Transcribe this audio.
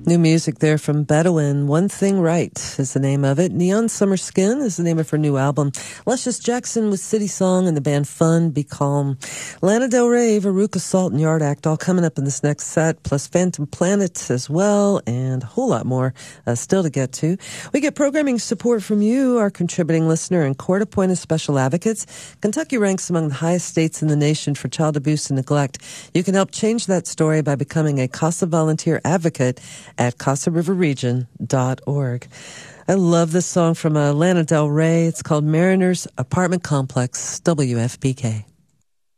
New music there from Bedouin. One Thing Right is the name of it. Neon Summer Skin is the name of her new album. Luscious Jackson with City Song and the band Fun, Be Calm. Lana Del Rey, Veruca Salt, and Yard Act all coming up in this next set, plus Phantom Planet as well, and a whole lot more still to get to. We get programming support from you, our contributing listener and court-appointed special advocates. Kentucky ranks among the highest states in the nation for child abuse and neglect. You can help change that story by becoming a CASA volunteer advocate at CasaRiverRegion.org. I love this song from Lana Del Rey. It's called Mariners Apartment Complex, WFPK.